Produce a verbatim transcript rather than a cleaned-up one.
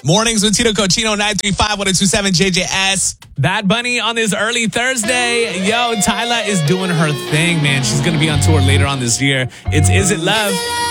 Mornings with Tito Cochino, nine three five, one oh two seven J J S. Bad Bunny on this early Thursday. Yo, Tyla is doing her thing, man. She's going to be on tour later on this year. It's Is It Love?